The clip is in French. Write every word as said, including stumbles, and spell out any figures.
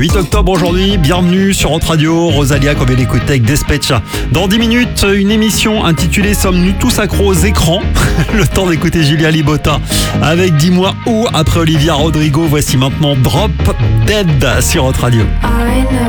huit octobre aujourd'hui, bienvenue sur Hot Radio. Rosalia qu'on vient d'écouter avec Despecha. Dans dix minutes, une émission intitulée Sommes-nous tous accros aux écrans? Le temps d'écouter Julia Libotta avec Dis-moi où. Après Olivia Rodrigo, voici maintenant Drop Dead sur Hot Radio. I know